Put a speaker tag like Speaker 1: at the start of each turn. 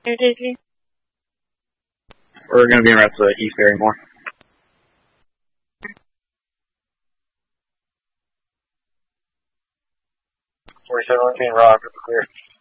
Speaker 1: Daisy?
Speaker 2: We're going to be in rest of the East Barrymore.
Speaker 3: 47 Rock, clear.